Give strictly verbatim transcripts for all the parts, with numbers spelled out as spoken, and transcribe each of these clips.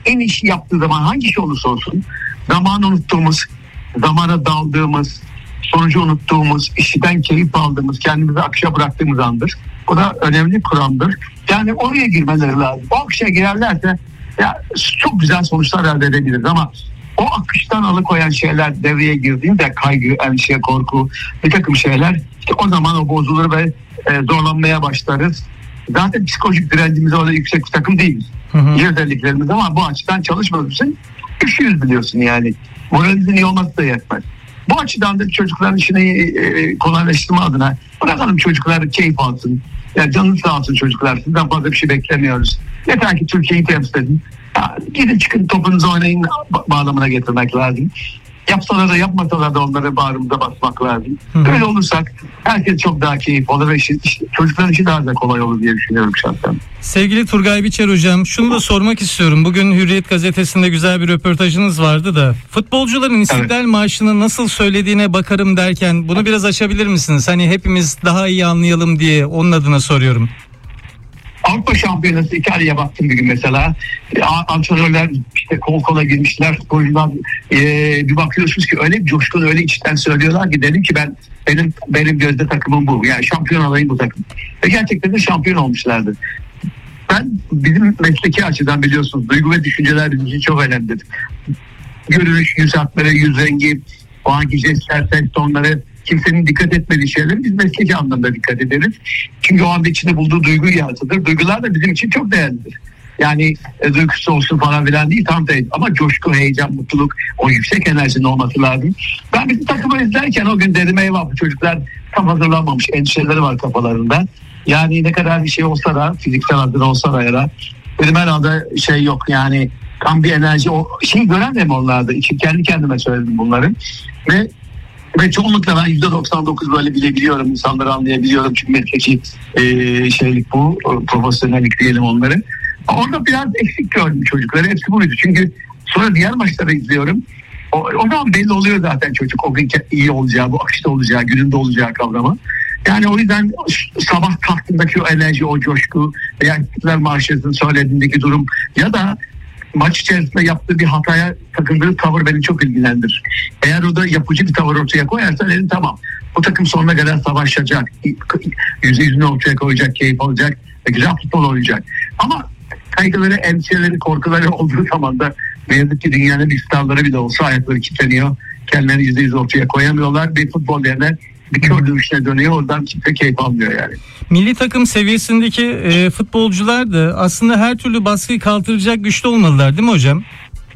en işi yaptığı zaman hangi iş olursa olsun zamanı unuttuğumuz, zamana daldığımız, sonucu unuttuğumuz, işten keyif aldığımız, kendimizi akışa bıraktığımız andır. Bu da önemli kuramdır. Yani oraya girmeleri lazım. O akışa girerlerse ya, çok güzel sonuçlar elde edebiliriz ama o akıştan alıkoyan şeyler devreye girdiğinde kaygı, endişe, korku, bir takım şeyler işte o zaman o bozulur ve e, zorlanmaya başlarız. Zaten psikolojik direncimiz öyle yüksek bir takım değiliz. İyi özelliklerimiz ama bu açıdan çalışmadığımız için üşüyoruz biliyorsun yani. Moralimizin iyi olması da yetmez. Bu açıdan da çocukların işini e, kolaylaştırma adına bırakalım çocuklar keyif alsın. Yani canınız sağ olsun çocuklar. Sizden fazla bir şey beklemiyoruz. Yeter ki Türkiye'yi temsil edin. Ya, gidin çıkın topunuzu oynayın bağlamına getirmek lazım. Yapsalar da yapmasalar da onları bağrımıza basmak lazım. Hı. Böyle olursak herkes çok daha keyif olur ve işte, işte, çocukların işi daha da kolay olur diye düşünüyorum şahsen. Sevgili Turgay Biçer hocam, şunu da sormak istiyorum. Bugün Hürriyet gazetesinde güzel bir röportajınız vardı da futbolcuların İstiklal evet. Marşı'nı nasıl söylediğine bakarım derken bunu biraz açabilir misiniz? Hani hepimiz daha iyi anlayalım diye onun adına soruyorum. Avrupa Şampiyonası İtalya'ya baktım bir gün mesela. Antrenörler işte kol kola girmişler. Sporcular e, bir bakıyorsunuz ki öyle bir coşkun, öyle içten söylüyorlar ki dedim ki ben benim benim gözde takımım bu. Yani şampiyon olayım bu takım. Ve gerçekten de şampiyon olmuşlardı. Ben bizim mesleki açıdan biliyorsunuz duygu ve düşünceler bizim için çok önemlidir. Görünüş, yüz hatları, yüz rengi, o anki jestler, ses tonları, kimsenin dikkat etmediği şeyler biz mesleki anlamda dikkat ederiz. Çünkü o anda içinde bulduğu duygu yansıdır. Duygular da bizim için çok değerlidir. Yani e, duygusu olsun falan filan değil tam değil. Ama coşku, heyecan, mutluluk, o yüksek enerjinin olması lazım. Ben bizim takımı izlerken o gün dedim eyvah bu çocuklar tam hazırlanmamış, endişeleri var kafalarında. Yani ne kadar bir şey olsa da, fiziksel hazır olsa da ya da dedim herhalde şey yok yani tam bir enerji, o şeyi gören de mi onlardı? İçim kendi kendime söyledim bunları. Ve Ve çoğunlukla ben yüzde doksan dokuz böyle bilebiliyorum, insanları anlayabiliyorum çünkü mesleki e, şeylik bu, profesyonellik diyelim onları. Orada biraz eksik gördüm çocukları, hepsi buydu. Çünkü sonra diğer maçları izliyorum, o, o zaman belli oluyor zaten çocuk o gün iyi olacağı, bu akışta olacağı, gününde olacağı kavramı. Yani o yüzden sabah kalktığındaki o enerji, o coşku veya İstiklal Marşı'nın söylediğindeki durum ya da maç içerisinde yaptığı bir hataya takındığı tavır beni çok ilgilendirir. Eğer o da yapıcı bir tavır ortaya koyarsa dedim tamam. Bu takım sonuna kadar savaşacak. Yüzde yüzünü ortaya koyacak, keyif alacak ve güzel futbol oynayacak. Ama kaygıları, endişeleri, korkuları olduğu zaman da ne yazık ki dünyanın bir starları bile olsa ayakları kilitleniyor. Kendilerini yüzde yüz ortaya koyamıyorlar. Bir futbol yerine bir kör dövüşüne dönüyor. Oradan kimse keyif almıyor yani. Milli takım seviyesindeki e, futbolcular da aslında her türlü baskıyı kaldıracak güçte olmalılar değil mi hocam?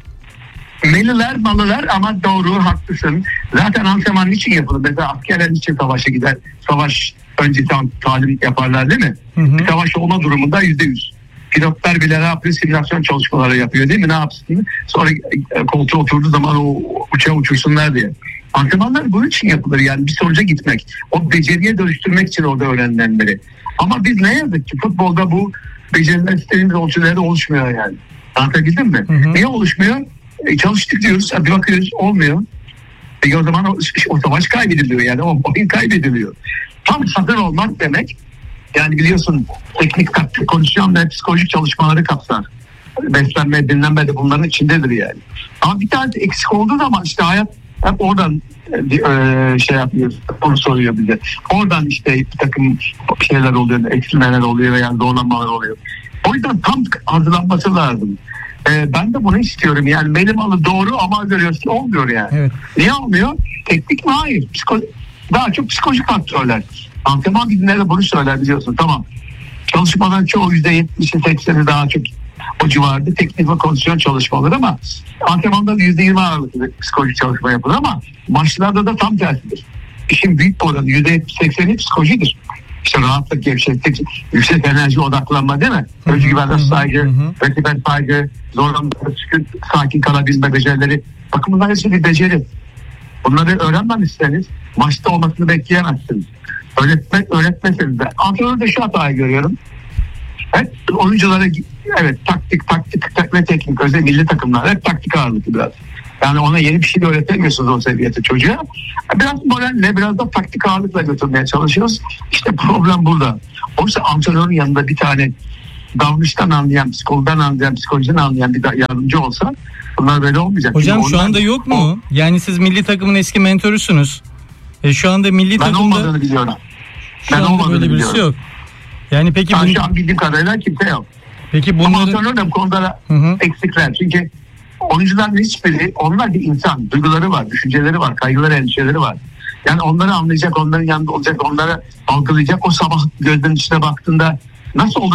Meliler, malılar ama doğru, haklısın. Zaten antrenman niçin yapılır? Mesela askerler niçin savaşa gider? Savaş öncesi talim yaparlar değil mi? Hı hı. Bir savaş olma durumunda yüzde yüz. Pilotlar bile ne yapıyor? Simülasyon çalışmaları yapıyor değil mi? Ne yapsın? Sonra koltuğa oturduğu zaman o uçağı uçursunlar diye. Antrenmanlar bunun için yapılır yani bir sonuca gitmek. O beceriye dönüştürmek için orada öğrenilenleri. Ama biz ne yazık ki futbolda bu beceriler istediğimiz ölçülerde oluşmuyor yani. Anlatabildim mi? Hı hı. Niye oluşmuyor? E, çalıştık diyoruz, bir bakıyoruz olmuyor. Peki o zaman o, o savaş kaybediliyor yani o oyun kaybediliyor. Tam hazır olmak demek yani biliyorsun teknik, taktik, kondisyon ve psikolojik çalışmaları kapsar. Beslenme, dinlenme de bunların içindedir yani. Ama bir tane eksik olduğu zaman işte hayat hep oradan e, şey yapıyor, onu soruyor bize. Oradan işte bir takım şeyler oluyor, eksilmeler oluyor veya zorlanmalar oluyor. O yüzden tam hazırlanması lazım. E, ben de bunu istiyorum. Yani benim alı doğru ama görüyorsun olmuyor yani. Evet. Niye olmuyor? Teknik mi? Hayır. Psiko- daha çok psikolojik faktörler. Antrenman bilimleri bunu söyler biliyorsun. Tamam. Çalışmadan çoğu yüzde yetmişi sekseni daha çok o civarda teknik ve kondisyon çalışmaları ama antrenmanda yüzde yirmi ağırlıklı psikolojik çalışma yapılır ama maçlarda da tam tersidir. İşin büyük oranı yüzde yetmiş sekseni psikolojidir. İşte rahatlık, gevşeklik, yüksek enerji odaklanma değil mi? Özgüvenle saygı, rakibe saygı, zorlanmaları, sakin kalabilme becerileri. Bakın bunlar hepsi bir beceri. Bunları öğrenmem isteniz, maçta olmasını bekleyemezsiniz. Öğretmek, öğretmeseniz de. Antrenörde şu hatayı görüyorum. Hep oyunculara evet taktik, taktik, taktik ve teknik, özellikle milli takımlar hep taktik ağırlıklı biraz. Yani ona yeni bir şey de öğretemiyorsunuz o seviyede çocuğa. Biraz moralle, biraz da taktik ağırlıkla götürmeye çalışıyoruz. İşte problem burada. Oysa antrenörün yanında bir tane davranıştan anlayan, psikologdan anlayan, psikolojiden anlayan bir yardımcı olsa bunlar böyle olmayacak. Hocam Çünkü şu anda yok mu? O, yani siz milli takımın eski mentörüsünüz. E, şu anda milli ben takımda... olmadığını biliyorum. Şu Ben anda olmadığını böyle birisi biliyorum. yok. Yani peki Ben bun... şu an bildiğim kadarıyla kimse yok. Peki Ama bunları... antrenör de bu konuda Hı hı. eksikler. Çünkü oyuncuların hiçbiri, onlar bir insan. Duyguları var, düşünceleri var, kaygıları, endişeleri var. Yani onları anlayacak, onların yanında olacak, onları algılayacak. O sabah gözlerinin içine baktığında nasıl olur?